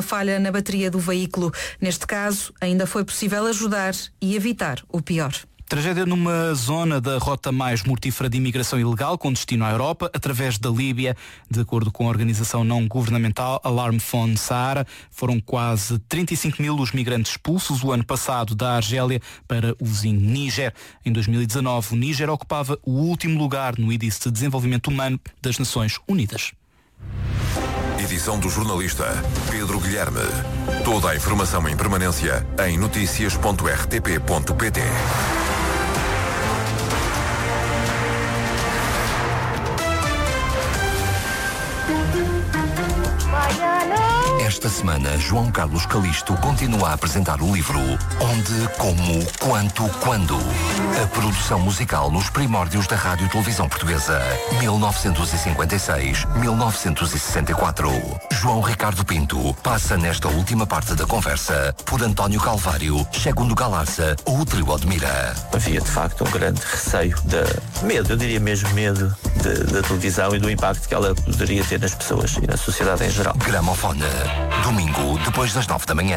falha na bateria do veículo. Neste caso, ainda foi possível ajudar e evitar o pior. Tragédia numa zona da rota mais mortífera de imigração ilegal com destino à Europa, através da Líbia. De acordo com a organização não governamental Alarm Phone Sahara, foram quase 35 mil os migrantes expulsos o ano passado da Argélia para o vizinho Níger. Em 2019, o Níger ocupava o último lugar no Índice de Desenvolvimento Humano das Nações Unidas. Edição do jornalista Pedro Guilherme. Toda a informação em permanência em noticias.rtp.pt. Esta semana, João Carlos Calisto continua a apresentar o livro Onde, Como, Quanto, Quando. A produção musical nos primórdios da Rádio e Televisão Portuguesa, 1956-1964. João Ricardo Pinto passa nesta última parte da conversa por António Calvário, Segundo Galarza ou o Trio Admira. Havia, de facto, um grande receio medo, eu diria mesmo medo da televisão e do impacto que ela poderia ter nas pessoas e na sociedade em geral. Gramofone. Domingo, depois das 9 da manhã.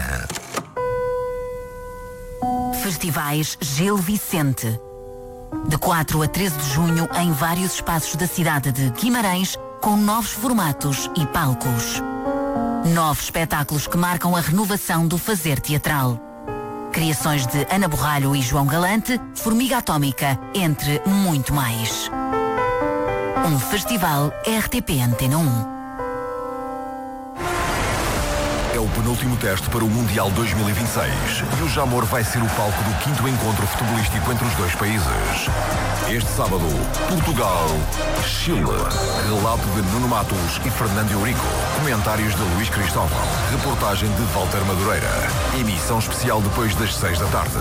Festivais Gil Vicente. De 4 a 13 de junho, em vários espaços da cidade de Guimarães, com novos formatos e palcos. Novos espetáculos que marcam a renovação do fazer teatral. Criações de Ana Borralho e João Galante, Formiga Atómica, entre muito mais. Um festival RTP Antena 1. É o penúltimo teste para o Mundial 2026 e o Jamor vai ser o palco do 5º encontro futebolístico entre os dois países. Este sábado, Portugal-Chile. Relato de Nuno Matos e Fernando Eurico. Comentários de Luís Cristóvão. Reportagem de Walter Madureira. Emissão especial depois das 6 da tarde.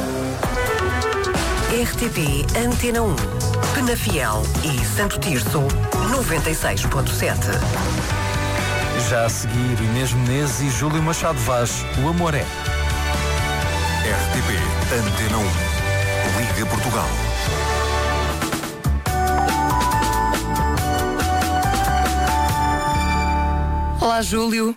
RTP Antena 1. Penafiel e Santo Tirso, 96.7. Já a seguir, Inês Menezes e Júlio Machado Vaz, O Amor é. RTP Antena 1. Liga Portugal. Olá, Júlio.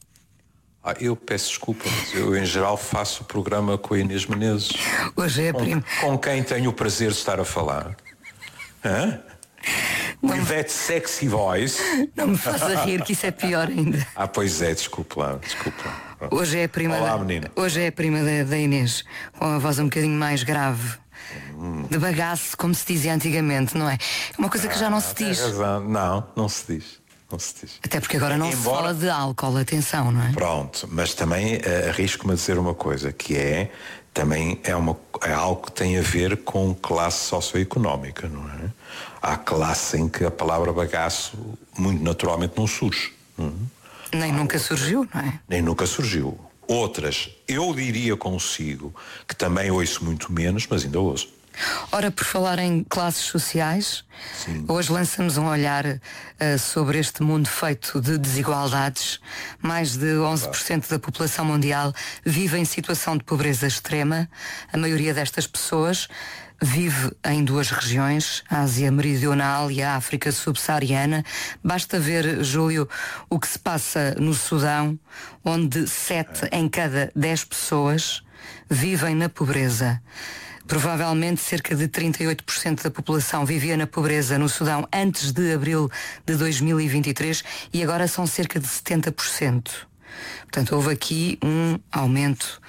Eu peço desculpa, mas eu em geral faço o programa com a Inês Menezes. Hoje é com quem tenho o prazer de estar a falar. Hã? With that sexy voice. Não me faça rir, que isso é pior ainda. Pois é, desculpe lá. Hoje é a prima, Olá, menina. Hoje é a prima da Inês, com a voz um bocadinho mais grave. De bagaço, como se dizia antigamente, não é? É uma coisa que já não se diz. Não se diz. Até porque agora não se fala de álcool, atenção, não é? Pronto, mas também arrisco-me a dizer uma coisa, que também é algo que tem a ver com classe socioeconómica, não é? Há classe em que a palavra bagaço muito naturalmente não surge. Nem nunca surgiu, não é? Nem nunca surgiu. Outras, eu diria consigo, que também ouço muito menos, mas ainda ouço. Ora, por falar em classes sociais, sim, hoje lançamos um olhar sobre este mundo feito de desigualdades. Mais de 11% da população mundial vive em situação de pobreza extrema. A maioria destas pessoas vive em duas regiões, a Ásia Meridional e a África Subsaariana. Basta ver, Júlio, o que se passa no Sudão, onde 7 em cada 10 pessoas vivem na pobreza. Provavelmente cerca de 38% da população vivia na pobreza no Sudão antes de abril de 2023 e agora são cerca de 70%. Portanto, houve aqui um aumento.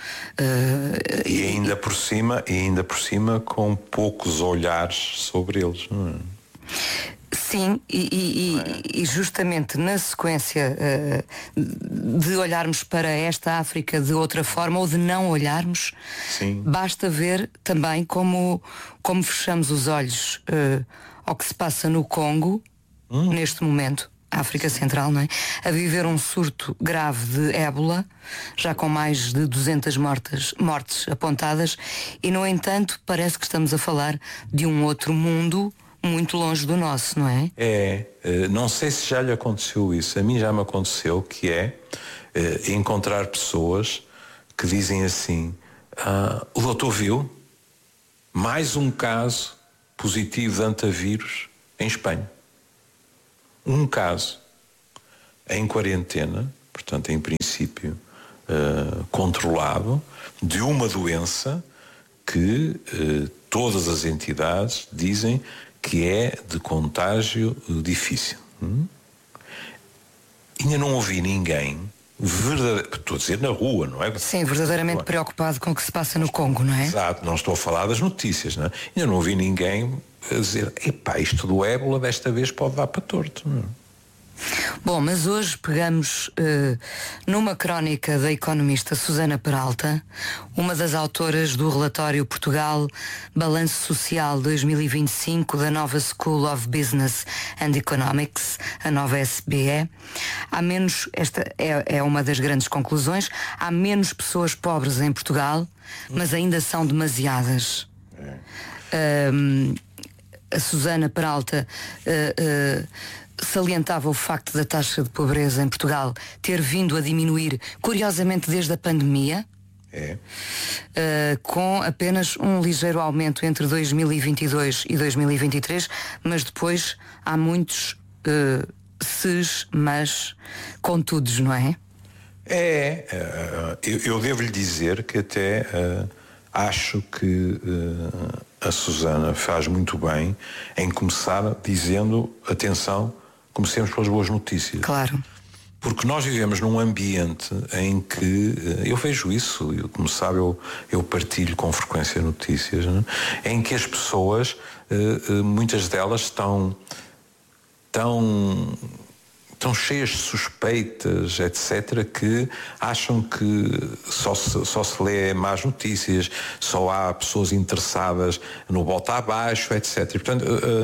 E ainda por cima com poucos olhares sobre eles, não é? Sim, e justamente na sequência de olharmos para esta África de outra forma ou de não olharmos, sim, basta ver também como fechamos os olhos ao que se passa no Congo, neste momento, África Central, não é? A viver um surto grave de ébola, já com mais de 200 mortes apontadas, e no entanto parece que estamos a falar de um outro mundo muito longe do nosso, não é? Não sei se já lhe aconteceu isso. A mim já me aconteceu, que encontrar pessoas que dizem assim: o doutor viu mais um caso positivo de antavírus em Espanha. Um caso em quarentena, portanto, em princípio, controlado, de uma doença que todas as entidades dizem que é de contágio difícil. Ainda não ouvi ninguém, estou a dizer na rua, não é? Sim, verdadeiramente preocupado com o que se passa no Congo, não é? Exato, não estou a falar das notícias, não é? Ainda não ouvi ninguém a dizer, epá, isto do ébola desta vez pode dar para torto, não é? Bom, mas hoje pegamos numa crónica da economista Susana Peralta, uma das autoras do relatório Portugal Balanço Social 2025 da nova School of Business and Economics, a nova SBE. Esta é uma das grandes conclusões, há menos pessoas pobres em Portugal, mas ainda são demasiadas. A Susana Peralta salientava o facto da taxa de pobreza em Portugal ter vindo a diminuir, curiosamente, desde a pandemia, com apenas um ligeiro aumento entre 2022 e 2023, mas depois há muitos ses, mas contudos, não é? Eu devo-lhe dizer que até acho que a Susana faz muito bem em começar dizendo, atenção, comecemos pelas boas notícias. Claro. Porque nós vivemos num ambiente em que, eu vejo isso, como sabe, eu partilho com frequência notícias, né? Em que as pessoas, muitas delas estão cheias de suspeitas, etc., que acham que só se lê más notícias, só há pessoas interessadas no volta abaixo, etc. E, portanto,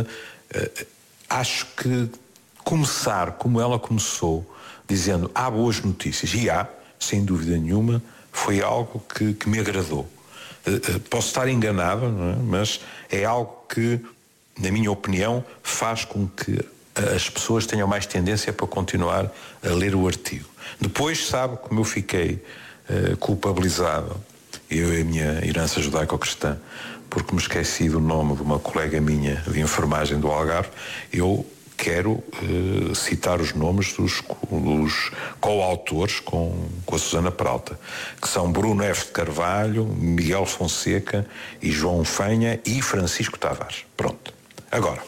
acho que começar como ela começou, dizendo há boas notícias, e há, sem dúvida nenhuma, foi algo que me agradou. Posso estar enganado, não é? Mas é algo que, na minha opinião, faz com que as pessoas tenham mais tendência para continuar a ler o artigo. Depois, sabe como eu fiquei culpabilizado, eu e a minha herança judaico-cristã, porque me esqueci do nome de uma colega minha de enfermagem do Algarve. Eu quero citar os nomes dos coautores com a Susana Peralta, que são Bruno F. de Carvalho, Miguel Fonseca e João Fanha e Francisco Tavares. Pronto. Agora,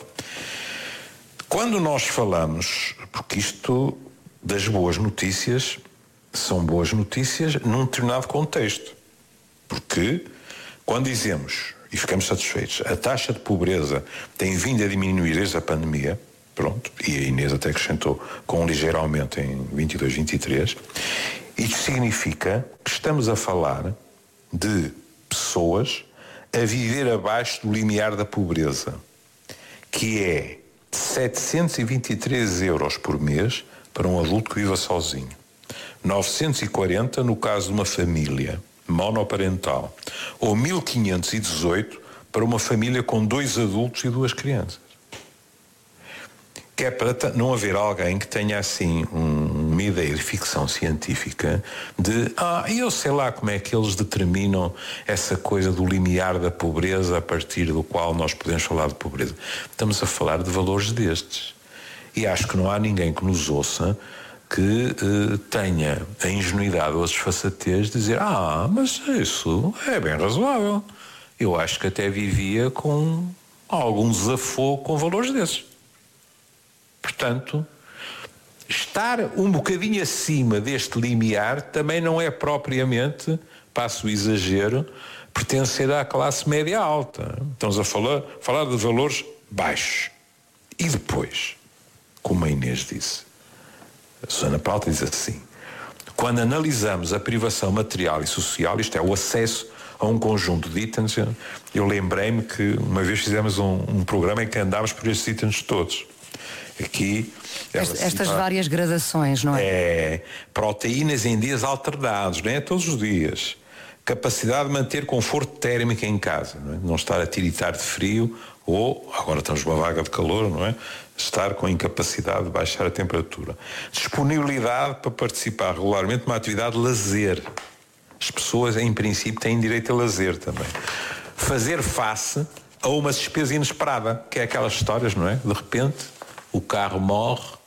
quando nós falamos, porque isto das boas notícias são boas notícias num determinado contexto, porque quando dizemos, e ficamos satisfeitos, a taxa de pobreza tem vindo a diminuir desde a pandemia, pronto, e a Inês até acrescentou com um ligeiro aumento em 22, 23, isto significa que estamos a falar de pessoas a viver abaixo do limiar da pobreza, que é 723 euros por mês para um adulto que viva sozinho, 940 no caso de uma família monoparental, ou 1518 para uma família com 2 adultos e 2 crianças. Que é para não haver alguém que tenha assim uma ideia de ficção científica de eu sei lá como é que eles determinam essa coisa do limiar da pobreza a partir do qual nós podemos falar de pobreza. Estamos a falar de valores destes. E acho que não há ninguém que nos ouça que tenha a ingenuidade ou a desfaçatez de dizer mas isso é bem razoável. Eu acho que até vivia com algum desafogo com valores desses. Portanto, estar um bocadinho acima deste limiar também não é propriamente, passo o exagero, pertencer à classe média alta. Estamos a falar de valores baixos. E depois, como a Inês disse, a Susana Peralta diz assim, quando analisamos a privação material e social, isto é, o acesso a um conjunto de itens, eu lembrei-me que uma vez fizemos um programa em que andámos por estes itens todos. Aqui estas várias gradações, não é? Proteínas em dias alternados, não é? Todos os dias. Capacidade de manter conforto térmico em casa, não é? Não estar a tiritar de frio ou, agora estamos numa vaga de calor, não é? Estar com incapacidade de baixar a temperatura. Disponibilidade para participar regularmente numa atividade de lazer. As pessoas, em princípio, têm direito a lazer também. Fazer face a uma despesa inesperada, que é aquelas histórias, não é? De repente, o carro morre,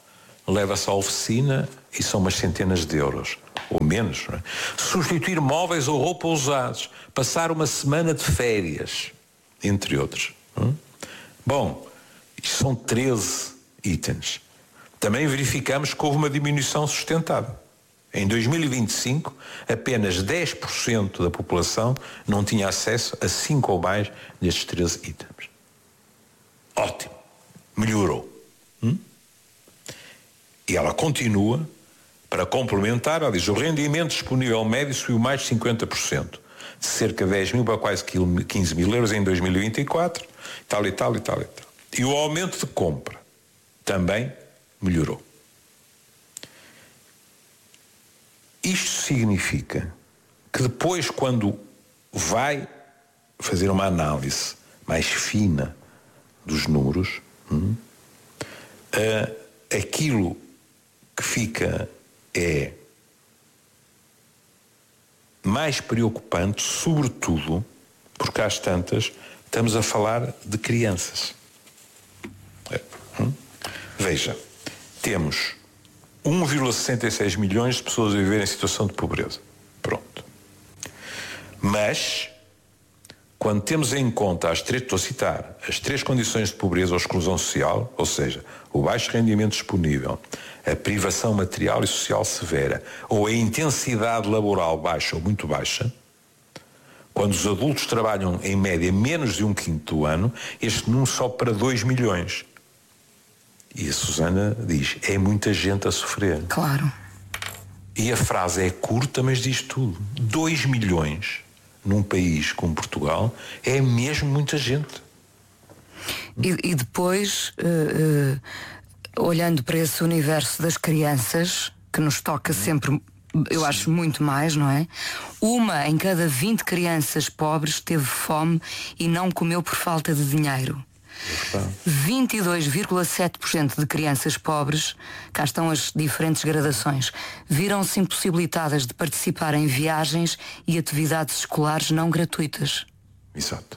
leva-se à oficina e são umas centenas de euros, ou menos, não é? Substituir móveis ou roupa usados, passar uma semana de férias, entre outros. Bom, isto são 13 itens. Também verificamos que houve uma diminuição sustentada. Em 2025, apenas 10% da população não tinha acesso a 5 ou mais destes 13 itens. Ótimo. Melhorou. E ela continua, para complementar, ela diz, o rendimento disponível médio subiu mais de 50%, de cerca de 10 mil para quase 15 mil euros em 2024, tal e tal e tal e tal. E o aumento de compra também melhorou. Isto significa que depois, quando vai fazer uma análise mais fina dos números, aquilo que fica é mais preocupante, sobretudo porque às tantas estamos a falar de crianças. Veja, temos 1,66 milhões de pessoas a viver em situação de pobreza. Pronto. Mas, quando temos em conta estou a citar, as 3 condições de pobreza ou exclusão social, ou seja, o baixo rendimento disponível, a privação material e social severa, ou a intensidade laboral baixa ou muito baixa, quando os adultos trabalham em média menos de 1/5 do ano, este número sobe para 2 milhões. E a Susana diz, é muita gente a sofrer. Claro. E a frase é curta, mas diz tudo. 2 milhões num país como Portugal é mesmo muita gente. E depois, olhando para esse universo das crianças, que nos toca sempre, eu acho muito mais, não é? 1 em cada 20 crianças pobres teve fome e não comeu por falta de dinheiro. 22,7% de crianças pobres, cá estão as diferentes gradações, viram-se impossibilitadas de participar em viagens e atividades escolares não gratuitas. Exato.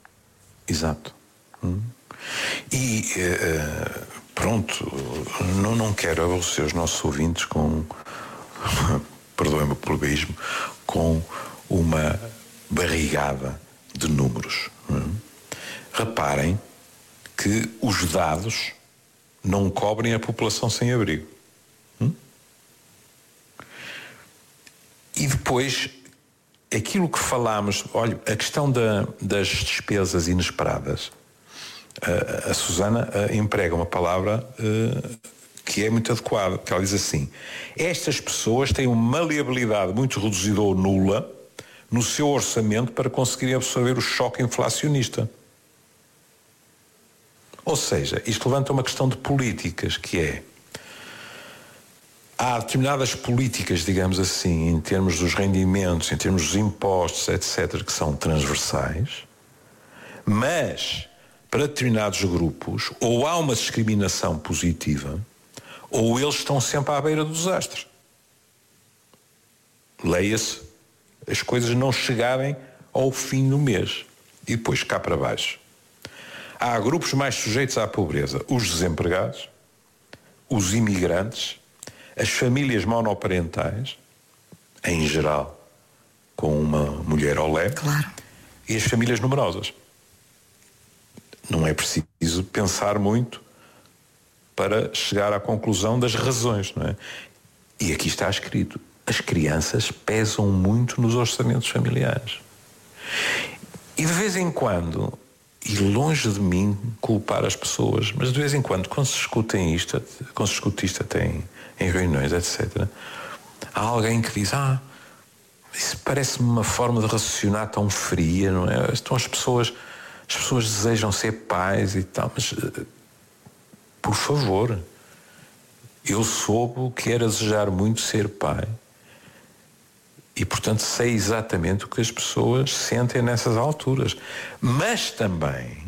E pronto, não quero aborrecer os nossos ouvintes com perdoem-me o plebeísmo, com uma barrigada de números. Reparem que os dados não cobrem a população sem abrigo. E depois, aquilo que falámos, olha, a questão das despesas inesperadas, a Susana emprega uma palavra que é muito adequada, porque ela diz assim, estas pessoas têm uma maleabilidade muito reduzida ou nula no seu orçamento para conseguirem absorver o choque inflacionista. Ou seja, isto levanta uma questão de políticas, que é, há determinadas políticas, digamos assim, em termos dos rendimentos, em termos dos impostos, etc., que são transversais, mas para determinados grupos ou há uma discriminação positiva ou eles estão sempre à beira do desastre. Leia-se, as coisas não chegarem ao fim do mês e depois cá para baixo. Há grupos mais sujeitos à pobreza, os desempregados, os imigrantes, as famílias monoparentais, em geral, com uma mulher ao leve, claro, e as famílias numerosas. Não é preciso pensar muito para chegar à conclusão das razões, não é? E aqui está escrito, as crianças pesam muito nos orçamentos familiares. E de vez em quando, e longe de mim culpar as pessoas, mas de vez em quando, quando se discute isto até em reuniões, etc., há alguém que diz, isso parece-me uma forma de raciocinar tão fria, não é? Então as pessoas desejam ser pais e tal, mas por favor, eu soube o que era desejar muito ser pai e portanto sei exatamente o que as pessoas sentem nessas alturas, mas também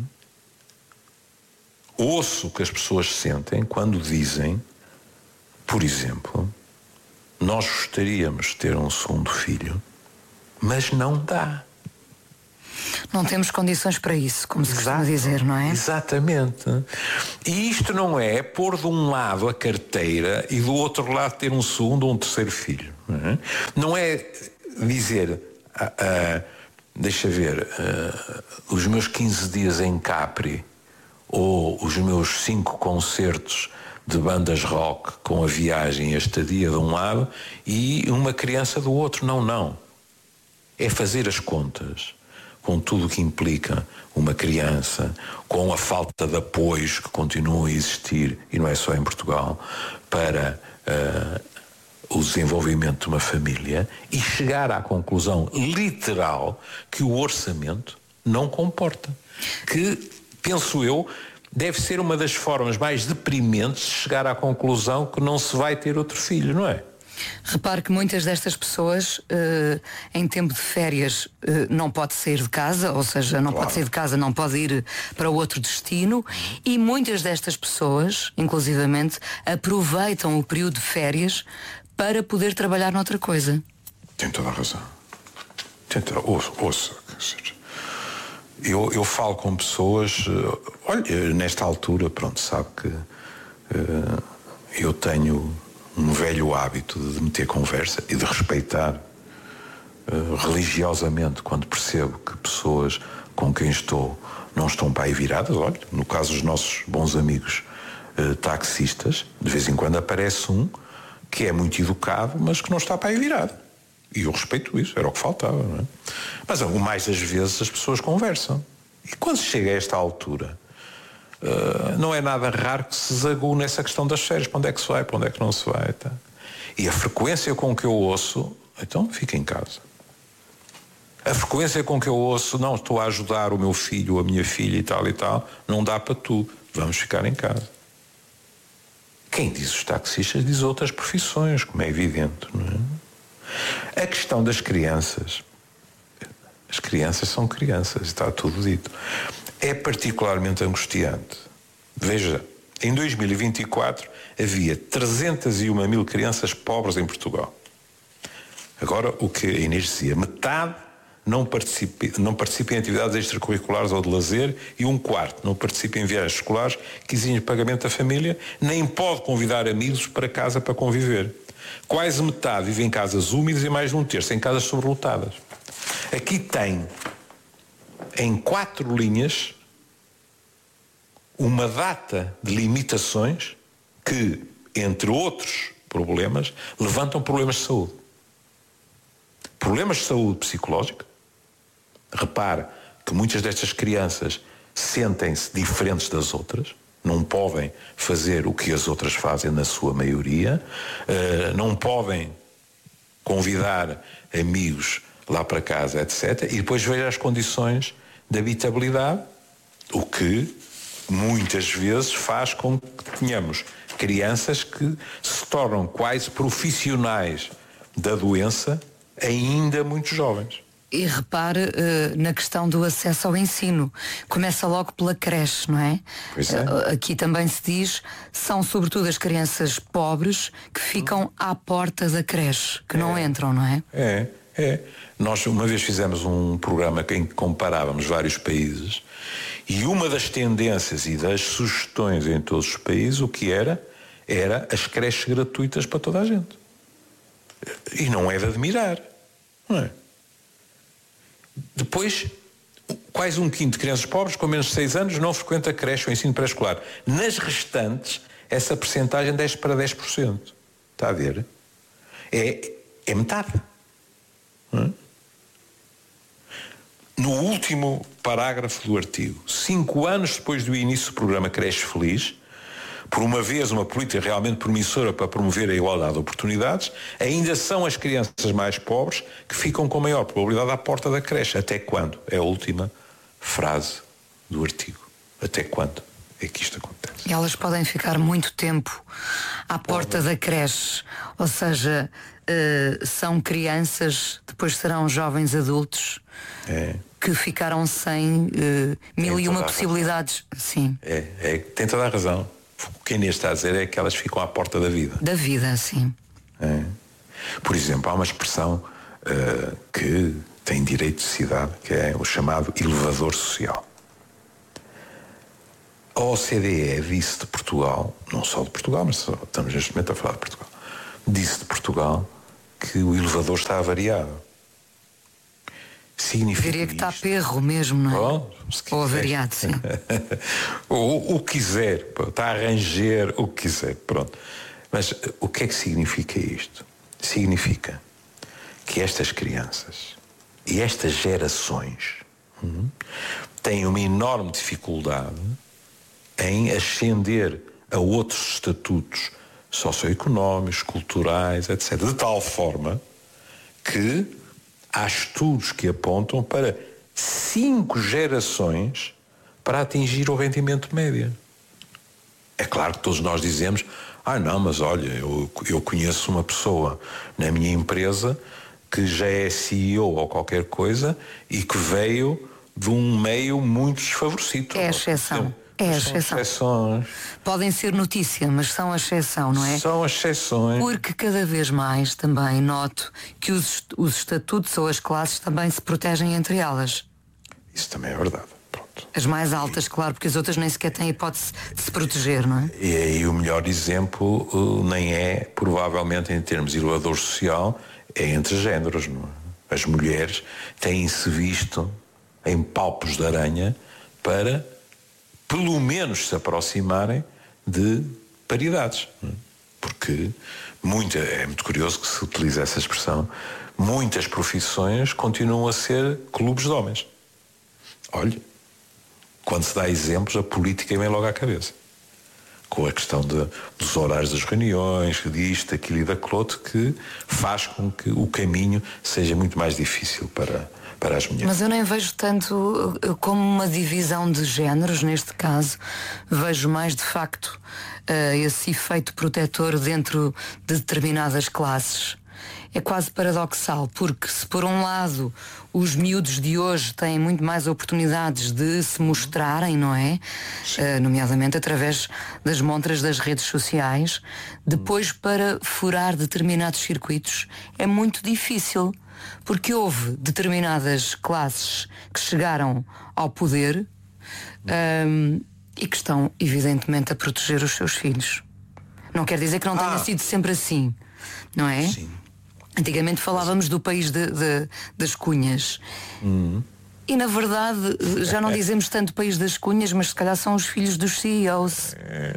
ouço o que as pessoas sentem quando dizem, por exemplo, nós gostaríamos de ter um segundo filho, mas não dá. Não temos condições para isso, como se costuma dizer, não é? Exatamente. E isto não é pôr de um lado a carteira e do outro lado ter um segundo ou um terceiro filho. Não é dizer, deixa ver, os meus 15 dias em Capri ou os meus 5 concertos de bandas rock com a viagem e a estadia de um lado e uma criança do outro. Não. É fazer as contas com tudo o que implica uma criança, com a falta de apoios que continuam a existir, e não é só em Portugal, para o desenvolvimento de uma família, e chegar à conclusão literal que o orçamento não comporta. Que, penso eu, deve ser uma das formas mais deprimentes de chegar à conclusão que não se vai ter outro filho, não é? Repare que muitas destas pessoas, em tempo de férias, não pode sair de casa, ou seja, não pode sair de casa, não pode ir para outro destino, e muitas destas pessoas, inclusivamente, aproveitam o período de férias para poder trabalhar noutra coisa. Tem toda a razão. Ouça. Eu falo com pessoas, olha, nesta altura, pronto, sabe que eu tenho um velho hábito de meter conversa e de respeitar religiosamente quando percebo que pessoas com quem estou não estão para aí viradas. Olha, no caso dos nossos bons amigos taxistas, de vez em quando aparece um que é muito educado, mas que não está para aí virado. E eu respeito isso, era o que faltava, não é? Mas mais das vezes as pessoas conversam. E quando se chega a esta altura, não é nada raro que se zague nessa questão das férias. Para onde é que se vai, para onde é que não se vai, tá? E a frequência com que eu ouço, então fica em casa. A frequência com que eu ouço, não, estou a ajudar o meu filho, a minha filha e tal, não dá para tudo, vamos ficar em casa. Quem diz os taxistas diz outras profissões, como é evidente, não é? A questão das crianças, as crianças são crianças, está tudo dito. É particularmente angustiante. Veja, em 2024 havia 301 mil crianças pobres em Portugal. Agora, o que a Inês dizia, metade não participa em atividades extracurriculares ou de lazer e 1/4 não participa em viagens escolares que exigem pagamento da família, nem pode convidar amigos para casa para conviver. Quase metade vive em casas úmidas e mais de 1/3 em casas sobrelotadas. Aqui tem, em 4 linhas, uma data de limitações que, entre outros problemas, levantam problemas de saúde. Problemas de saúde psicológica. Repare que muitas destas crianças sentem-se diferentes das outras, não podem fazer o que as outras fazem na sua maioria, não podem convidar amigos lá para casa, etc. E depois veja as condições de habitabilidade, o que muitas vezes faz com que tenhamos crianças que se tornam quase profissionais da doença ainda muito jovens. E repare na questão do acesso ao ensino. Começa logo pela creche, não é? Pois é. Aqui também se diz, são sobretudo as crianças pobres que ficam à porta da creche, que não entram, não é? É. Nós uma vez fizemos um programa em que comparávamos vários países e uma das tendências e das sugestões em todos os países, o que era as creches gratuitas para toda a gente. E não é de admirar, não é? Depois, quase 1/5 de crianças pobres com menos de 6 anos não frequenta creche ou ensino pré-escolar. Nas restantes, essa percentagem desce para 10%. Está a ver? É metade. Não é? No último parágrafo do artigo, 5 anos depois do início do programa Creche Feliz, por uma vez uma política realmente promissora para promover a igualdade de oportunidades, ainda são as crianças mais pobres que ficam com maior probabilidade à porta da creche. Até quando? É a última frase do artigo. Até quando é que isto acontece? E elas podem ficar muito tempo à porta da creche. Ou seja, são crianças, depois serão jovens adultos que ficaram sem mil e uma possibilidades. Sim. Tem toda a razão. O que a Inês está a dizer é que elas ficam à porta da vida. Da vida, sim. Por exemplo, há uma expressão que têm direito de cidade, que é o chamado elevador social. A OCDE disse de Portugal, não só de Portugal, mas estamos neste momento a falar de Portugal, disse de Portugal que o elevador está avariado. Significa diria que está perro mesmo, não é? Ou avariado, sim. O que quiser, está a ranger o que quiser, pronto. Mas o que é que significa isto? Significa que estas crianças e estas gerações têm uma enorme dificuldade em ascender a outros estatutos socioeconómicos, culturais, etc. De tal forma que há estudos que apontam para 5 gerações para atingir o rendimento médio. É claro que todos nós dizemos, não, mas olha, eu conheço uma pessoa na minha empresa que já é CEO ou qualquer coisa e que veio de um meio muito desfavorecido. É a exceção. É a exceção. Podem ser notícia, mas são a exceção, não é? São exceções. Porque cada vez mais também noto que os estatutos ou as classes também se protegem entre elas. Isso também é verdade. Pronto. As mais altas, claro, porque as outras nem sequer têm hipótese de se proteger, não é? E aí o melhor exemplo nem é, provavelmente, em termos de elevador social, é entre géneros, não é? As mulheres têm-se visto em palpos de aranha para pelo menos se aproximarem de paridades. Porque é muito curioso que se utilize essa expressão, muitas profissões continuam a ser clubes de homens. Olha, quando se dá exemplos, a política vem logo à cabeça. Com a questão dos horários das reuniões, disto, daquilo e daquilo outro, que faz com que o caminho seja muito mais difícil para as mulheres. Mas eu nem vejo tanto como uma divisão de géneros, neste caso. Vejo mais, de facto, esse efeito protetor dentro de determinadas classes. É quase paradoxal, porque se por um lado os miúdos de hoje têm muito mais oportunidades de se mostrarem, não é? Nomeadamente através das montras das redes sociais, depois para furar determinados circuitos é muito difícil, porque houve determinadas classes que chegaram ao poder e que estão evidentemente a proteger os seus filhos. Não quer dizer que não tenha sido sempre assim, não é? Sim. Antigamente falávamos do país das cunhas. E na verdade já não dizemos tanto país das cunhas, mas se calhar são os filhos dos CEOs.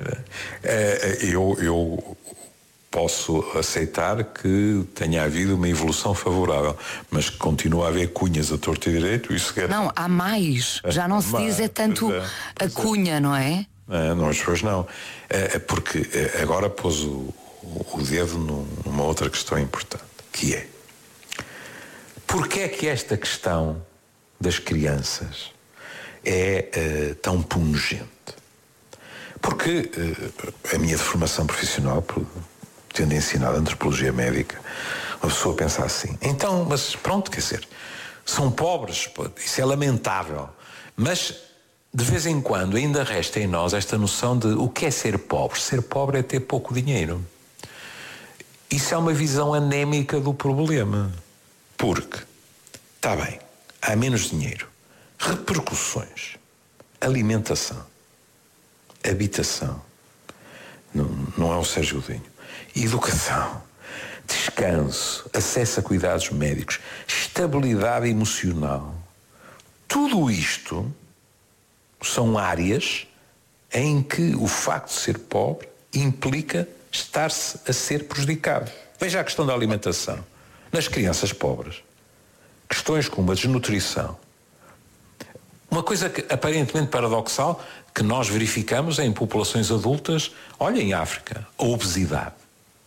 Eu posso aceitar que tenha havido uma evolução favorável, mas que continua a haver cunhas a torto e direito, isso é... Não, há mais. Já não se diz tanto a cunha, não é? Não, as pessoas não. Porque agora pôs o dedo numa outra questão importante, que é: porque é que esta questão das crianças é tão pungente? Porque a minha formação profissional, tendo ensinado antropologia médica, uma pessoa pensa assim, então, mas pronto, quer dizer, são pobres, isso é lamentável, mas de vez em quando ainda resta em nós esta noção de o que é ser pobre. Ser pobre é ter pouco dinheiro. Isso é uma visão anémica do problema. Porque, está bem, há menos dinheiro. Repercussões. Alimentação. Habitação. Não é o Sérgio Godinho. Educação. Descanso. Acesso a cuidados médicos. Estabilidade emocional. Tudo isto são áreas em que o facto de ser pobre implica estar-se a ser prejudicado. Veja a questão da alimentação. Nas crianças pobres, questões como a desnutrição. Uma coisa que, aparentemente paradoxal, que nós verificamos em populações adultas, olha, em África, a obesidade.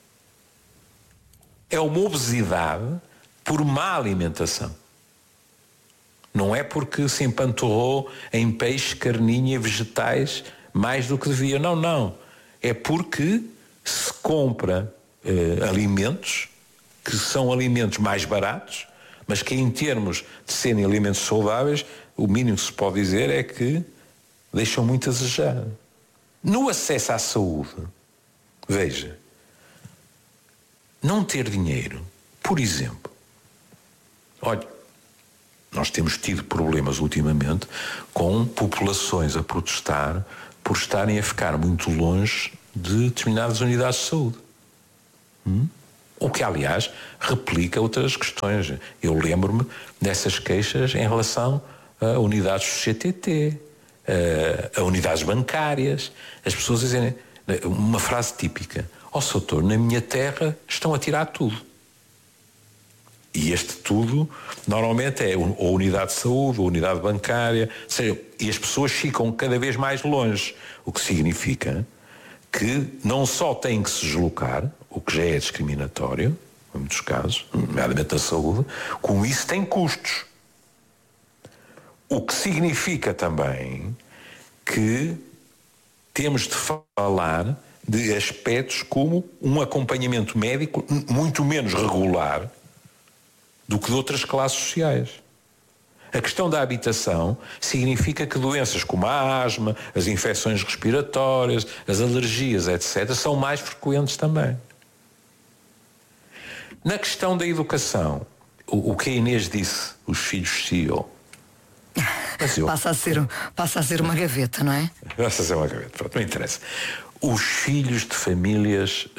É uma obesidade por má alimentação. Não é porque se empanturrou em peixe, carninha e vegetais mais do que devia. Não, não. É porque se compra alimentos que são alimentos mais baratos, mas que em termos de serem alimentos saudáveis, o mínimo que se pode dizer é que deixam muito a desejar. No acesso à saúde, veja, não ter dinheiro, por exemplo, olha, Nós temos tido problemas ultimamente com populações a protestar por estarem a ficar muito longe de determinadas unidades de saúde. O que, aliás, replica outras questões. Eu lembro-me dessas queixas em relação a unidades do CTT, a unidades bancárias. As pessoas dizem uma frase típica: ó doutor, na minha terra estão a tirar tudo. E este tudo, normalmente, é ou unidade de saúde, ou unidade bancária, ou seja, e as pessoas ficam cada vez mais longe, o que significa que não só têm que se deslocar, o que já é discriminatório, em muitos casos, nomeadamente a saúde, como isso tem custos. O que significa também que temos de falar de aspectos como um acompanhamento médico muito menos regular do que de outras classes sociais. A questão da habitação significa que doenças como a asma, as infecções respiratórias, as alergias, etc., são mais frequentes também. Na questão da educação, o que a Inês disse, os filhos CEO. Passa a ser uma gaveta, não é? Passa a ser uma gaveta, pronto, não interessa. Os filhos de famílias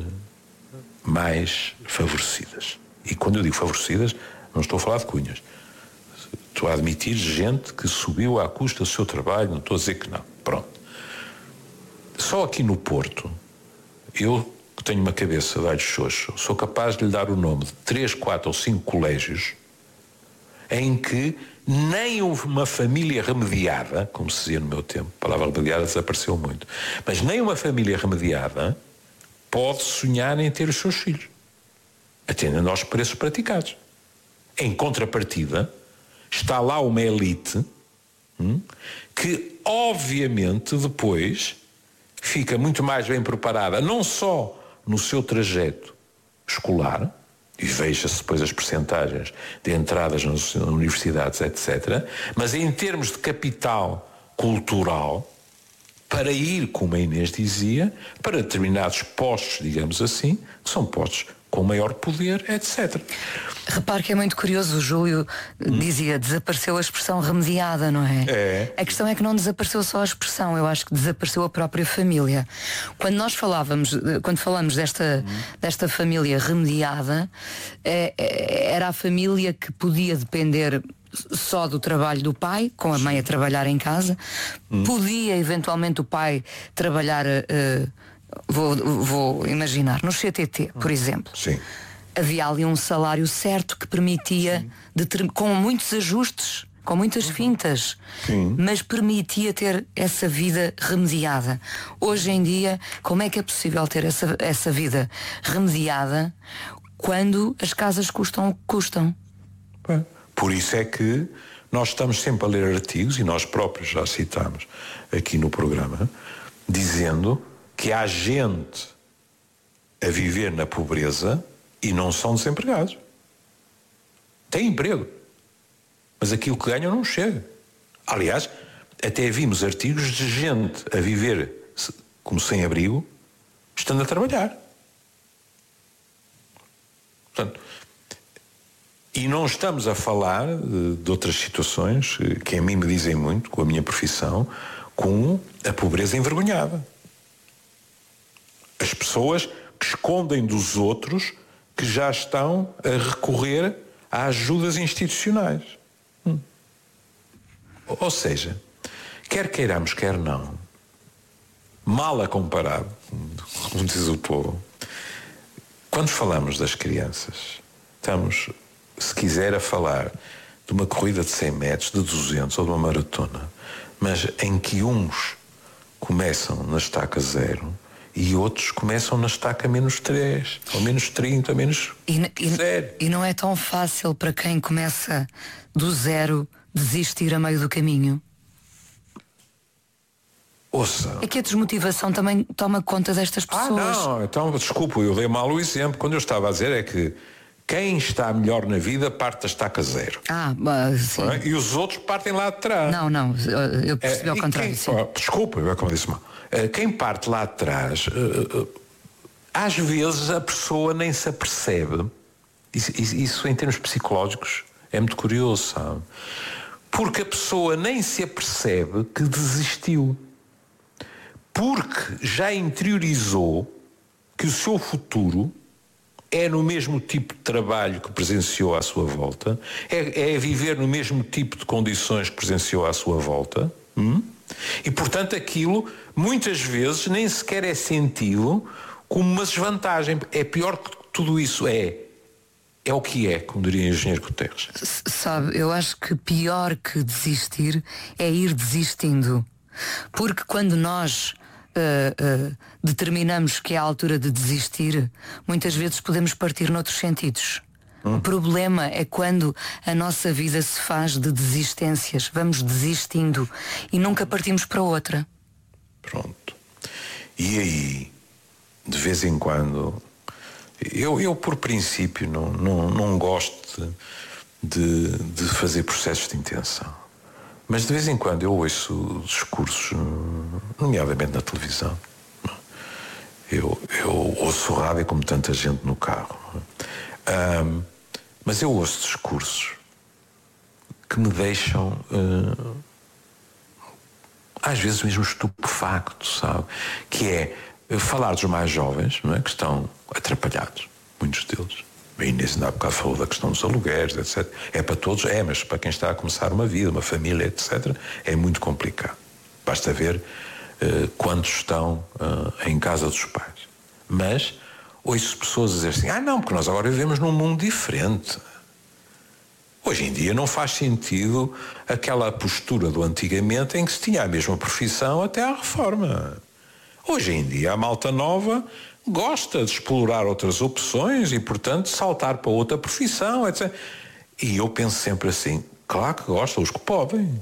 mais favorecidas. E quando eu digo favorecidas, não estou a falar de cunhas. Estou a admitir gente que subiu à custa do seu trabalho, não estou a dizer que não. Pronto. Só aqui no Porto, eu que tenho uma cabeça de alho xoxo, sou capaz de lhe dar o nome de 3, 4 ou 5 colégios em que nem uma família remediada, como se dizia no meu tempo, a palavra remediada desapareceu muito, mas nem uma família remediada pode sonhar em ter os seus filhos, atendendo aos preços praticados. Em contrapartida, está lá uma elite que, obviamente, depois fica muito mais bem preparada, não só no seu trajeto escolar, e veja-se depois as percentagens de entradas nas universidades, etc., mas em termos de capital cultural, para ir, como a Inês dizia, para determinados postos, digamos assim, que são postos com maior poder, etc. Repare que é muito curioso, o Júlio dizia, desapareceu a expressão remediada, não é? É. A questão é que não desapareceu só a expressão, eu acho que desapareceu a própria família. Quando nós falamos desta família remediada, era a família que podia depender só do trabalho do pai, com a mãe a trabalhar em casa, podia eventualmente o pai trabalhar, vou imaginar, no CTT, por exemplo. Sim. Havia ali um salário certo que permitia, com muitos ajustes, com muitas fintas, mas permitia ter essa vida remediada. Hoje em dia, como é que é possível ter essa vida remediada quando as casas custam o que custam? Por isso é que nós estamos sempre a ler artigos, e nós próprios já citámos aqui no programa, dizendo que há gente a viver na pobreza e não são desempregados. Têm emprego, mas aquilo que ganham não chega. Aliás, até vimos artigos de gente a viver como sem-abrigo, estando a trabalhar. Portanto, e não estamos a falar de outras situações que a mim me dizem muito, com a minha profissão, como a pobreza envergonhada. As pessoas que escondem dos outros que já estão a recorrer a ajudas institucionais. Ou seja, quer queiramos, quer não, mal a comparado, como diz o povo, quando falamos das crianças, estamos, se quiser, a falar de uma corrida de 100 metros, de 200 ou de uma maratona, mas em que uns começam na estaca 0 e outros começam na estaca -3, ou -30, -0. E não é tão fácil para quem começa do 0 desistir a meio do caminho? Ouça. É que a desmotivação também toma conta destas pessoas. Não, então desculpa, eu dei mal o exemplo. Quando eu estava a dizer é que quem está melhor na vida parte da estaca 0. Sim. E os outros partem lá de trás. Não, eu percebi ao contrário. Desculpa, é como disse mal. Quem parte lá de trás, às vezes a pessoa nem se apercebe. Isso em termos psicológicos É muito curioso, sabe? Porque a pessoa nem se apercebe que desistiu. Porque já interiorizou que o seu futuro é no mesmo tipo de trabalho que presenciou à sua volta, é viver no mesmo tipo de condições que presenciou à sua volta, e, portanto, aquilo, muitas vezes, nem sequer é sentido como uma desvantagem. É pior que tudo isso. É o que é, como diria o engenheiro Guterres. Sabe, eu acho que pior que desistir é ir desistindo. Porque quando nós determinamos que é a altura de desistir, muitas vezes podemos partir noutros sentidos. O problema é quando a nossa vida se faz de desistências. Vamos desistindo e nunca partimos para outra. Pronto. E aí, de vez em quando, eu por princípio não gosto de fazer processos de intenção. Mas de vez em quando eu ouço discursos, nomeadamente na televisão. Eu ouço rádio como tanta gente no carro. Mas eu ouço discursos que me deixam, às vezes mesmo estupefacto, sabe? Que é falar dos mais jovens, não é? Que estão atrapalhados, muitos deles. A Inês ainda há bocado falou da questão dos aluguéis, etc. É para todos, mas para quem está a começar uma vida, uma família, etc., é muito complicado. Basta ver quantos estão em casa dos pais. Mas ouço pessoas dizer assim, não, porque nós agora vivemos num mundo diferente. Hoje em dia não faz sentido aquela postura do antigamente em que se tinha a mesma profissão até à reforma. Hoje em dia a malta nova gosta de explorar outras opções e, portanto, saltar para outra profissão, etc. E eu penso sempre assim, claro que gostam, os que podem.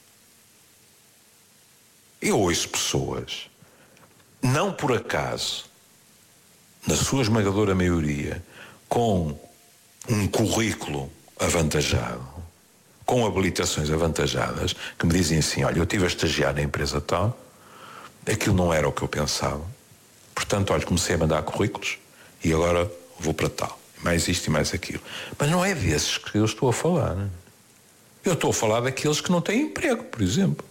Eu ouço pessoas, não por acaso, na sua esmagadora maioria, com um currículo avantajado, com habilitações avantajadas, que me dizem assim, olha, eu estive a estagiar na empresa tal, aquilo não era o que eu pensava. Portanto, olha, comecei a mandar currículos e agora vou para tal. Mais isto e mais aquilo. Mas não é desses que eu estou a falar. Né? Eu estou a falar daqueles que não têm emprego, por exemplo.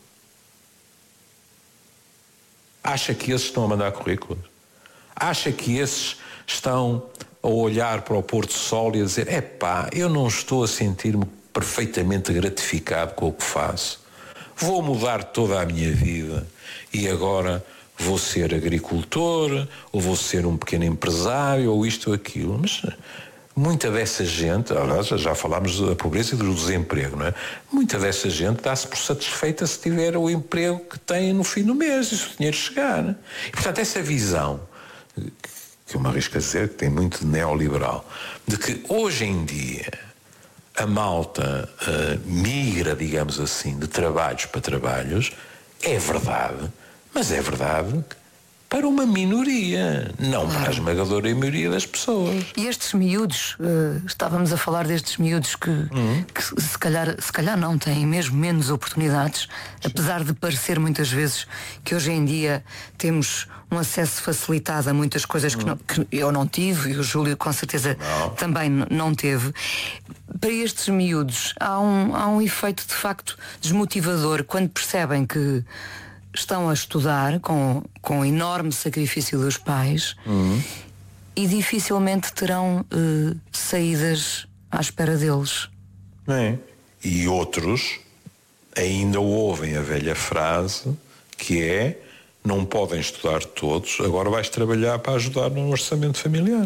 Acha que esses estão a mandar currículos? Acha que esses estão a olhar para o pôr do sol e a dizer, eu não estou a sentir-me perfeitamente gratificado com o que faço. Vou mudar toda a minha vida e agora vou ser agricultor, ou vou ser um pequeno empresário, ou isto ou aquilo. Mas muita dessa gente, aliás, já falámos da pobreza e do desemprego, não é? Muita dessa gente dá-se por satisfeita se tiver o emprego que tem no fim do mês e se o dinheiro chegar. Não é? E, portanto, essa visão, que eu me arrisco a dizer, que tem muito de neoliberal, de que hoje em dia a malta migra, digamos assim, de trabalhos para trabalhos, é verdade. Mas é verdade para uma minoria, não para a esmagadora maioria das pessoas. E estes miúdos, estávamos a falar destes miúdos que se calhar não têm mesmo menos oportunidades, apesar de parecer muitas vezes que hoje em dia temos um acesso facilitado a muitas coisas que eu não tive e o Júlio com certeza também não teve. Para estes miúdos há um efeito de facto desmotivador quando percebem que estão a estudar com enorme sacrifício dos pais e dificilmente terão saídas à espera deles. E outros ainda ouvem a velha frase que é, não podem estudar todos, agora vais trabalhar para ajudar no orçamento familiar.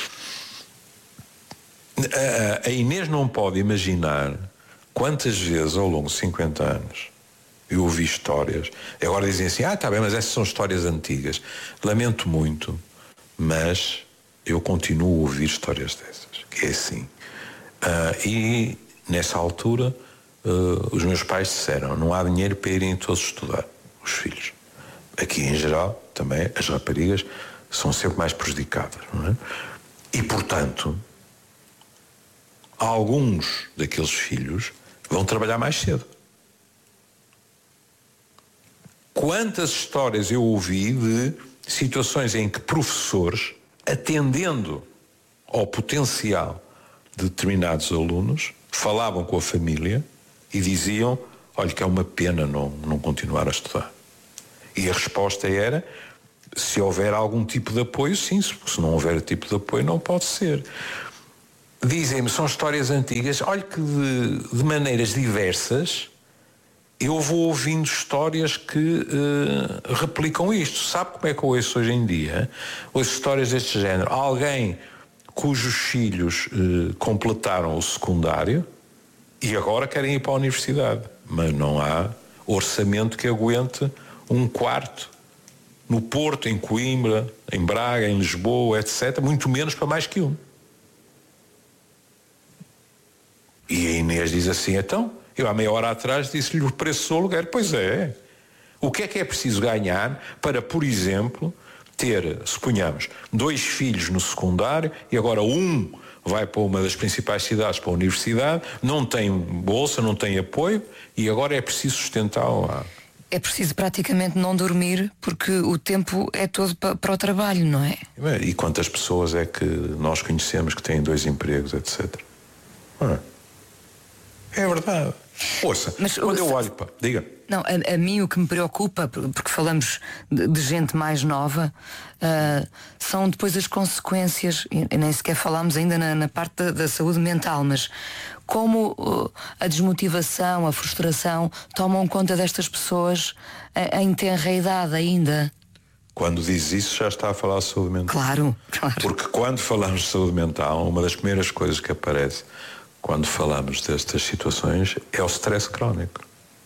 A Inês não pode imaginar quantas vezes ao longo de 50 anos eu ouvi histórias, agora dizem assim, está bem, mas essas são histórias antigas. Lamento muito, mas eu continuo a ouvir histórias dessas, que é assim. E nessa altura os meus pais disseram, não há dinheiro para irem todos estudar, os filhos. Aqui em geral, também, as raparigas são sempre mais prejudicadas, não é? E portanto, alguns daqueles filhos vão trabalhar mais cedo. Quantas histórias eu ouvi de situações em que professores, atendendo ao potencial de determinados alunos, falavam com a família e diziam, olha que é uma pena não continuar a estudar. E a resposta era, se houver algum tipo de apoio, sim, se não houver tipo de apoio, não pode ser. Dizem-me, são histórias antigas, olha que de maneiras diversas eu vou ouvindo histórias que replicam isto. Sabe como é que eu ouço hoje em dia? Ouço histórias deste género. Alguém cujos filhos completaram o secundário e agora querem ir para a universidade, mas não há orçamento que aguente um quarto no Porto, em Coimbra, em Braga, em Lisboa, etc., muito menos para mais que um. E a Inês diz assim, então, eu há meia hora atrás disse-lhe o preço do aluguer. Pois é. O que é preciso ganhar para, por exemplo, ter, suponhamos, 2 filhos no secundário e agora um vai para uma das principais cidades, para a universidade, não tem bolsa, não tem apoio e agora é preciso sustentá-lo lá. É preciso praticamente não dormir porque o tempo é todo para o trabalho, não é? E quantas pessoas é que nós conhecemos que têm 2 empregos, etc. É verdade. Ouça, mas quando eu olho para... Diga. Não, a mim o que me preocupa, porque falamos de gente mais nova, são depois as consequências, e nem sequer falámos ainda na parte da saúde mental, mas como a desmotivação, a frustração tomam conta destas pessoas em tenra idade ainda. Quando diz isso já está a falar de saúde mental. Claro. Porque quando falamos de saúde mental, uma das primeiras coisas que aparece quando falamos destas situações é o stress crónico.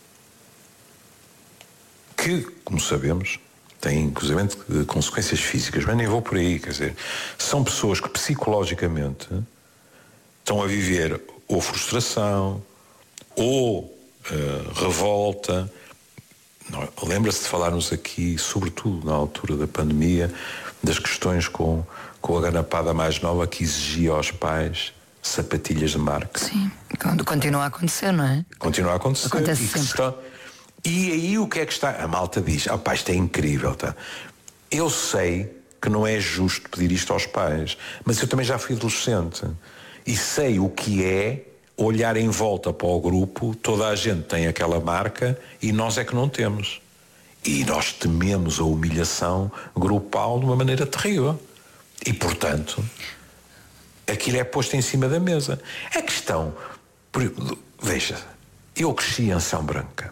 Que, como sabemos, tem inclusive consequências físicas, mas nem vou por aí, quer dizer, são pessoas que psicologicamente estão a viver ou frustração, ou revolta. Lembra-se de falarmos aqui, sobretudo na altura da pandemia, das questões com a ganapada mais nova que exigia aos pais sapatilhas de marca. Sim, continua a acontecer, não é? Continua a acontecer. Acontece sempre. E aí o que é que está? A malta diz, pá, isto é incrível, tá? Eu sei que não é justo pedir isto aos pais, mas eu também já fui adolescente e sei o que é olhar em volta para o grupo, toda a gente tem aquela marca e nós é que não temos. E nós tememos a humilhação grupal de uma maneira terrível. E, portanto, aquilo é posto em cima da mesa. A questão, veja, eu cresci em São Branco.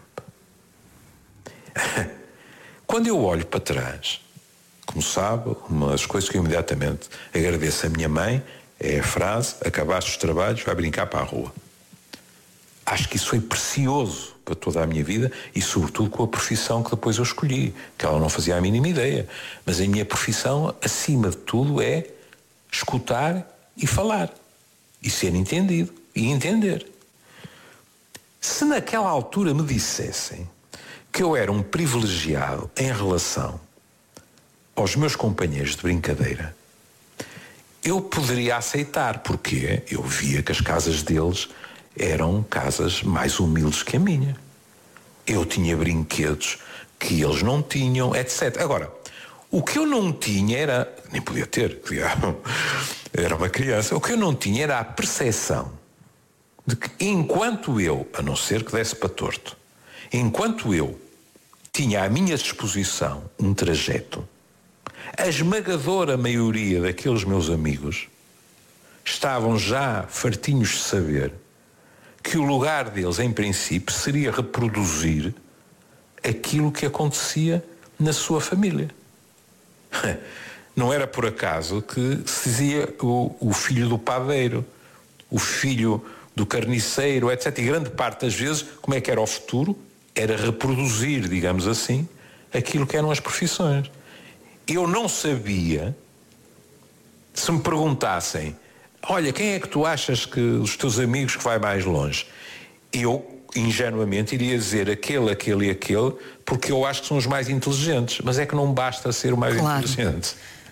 Quando eu olho para trás, como sabe, uma das coisas que eu imediatamente agradeço à minha mãe é a frase, acabaste os trabalhos, vai brincar para a rua. Acho que isso foi precioso para toda a minha vida e sobretudo com a profissão que depois eu escolhi, que ela não fazia a mínima ideia. Mas a minha profissão, acima de tudo, é escutar e falar. E ser entendido e entender. Se naquela altura me dissessem que eu era um privilegiado em relação aos meus companheiros de brincadeira, eu poderia aceitar, porque eu via que as casas deles eram casas mais humildes que a minha. Eu tinha brinquedos que eles não tinham, etc. Agora, o que eu não tinha era... Nem podia ter, era uma criança. O que eu não tinha era a percepção de que enquanto eu, a não ser que desse para torto, enquanto eu tinha à minha disposição um trajeto, a esmagadora maioria daqueles meus amigos estavam já fartinhos de saber que o lugar deles, em princípio, seria reproduzir aquilo que acontecia na sua família. Não era por acaso que se dizia o filho do padeiro, o filho do carniceiro, etc. E grande parte das vezes, como é que era o futuro? Era reproduzir, digamos assim, aquilo que eram as profissões. Eu não sabia, se me perguntassem, olha, quem é que tu achas que os teus amigos que vai mais longe? Eu, ingenuamente, iria dizer aquele, porque eu acho que são os mais inteligentes. Mas é que não basta ser o mais inteligente.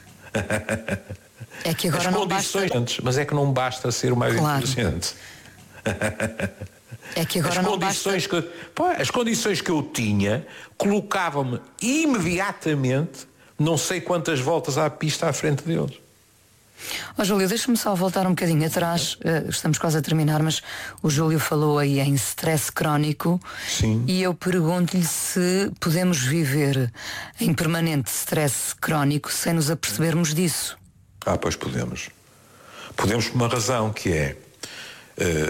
É que agora não basta... Mas é que não basta ser o mais inteligente. É que agora não basta... As condições que eu tinha colocavam-me imediatamente não sei quantas voltas à pista à frente deles. Júlio, deixa-me só voltar um bocadinho atrás. Estamos quase a terminar, mas o Júlio falou aí em stress crónico. Sim. E eu pergunto-lhe se podemos viver em permanente stress crónico sem nos apercebermos disso. Pois podemos. Podemos por uma razão que é